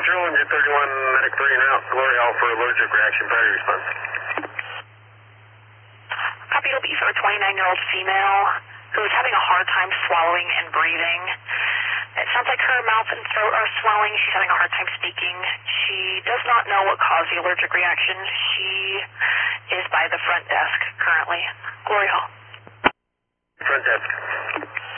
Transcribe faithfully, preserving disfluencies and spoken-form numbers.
Central, engine thirty-one, medic three and out, Glory Hall for allergic reaction, priority response. Copy, it'll be for a twenty-nine-year-old female who is having a hard time swallowing and breathing. It sounds like her mouth and throat are swelling. She's having a hard time speaking. She does not know what caused the allergic reaction. She is by the front desk currently. Glory Hall. Front desk.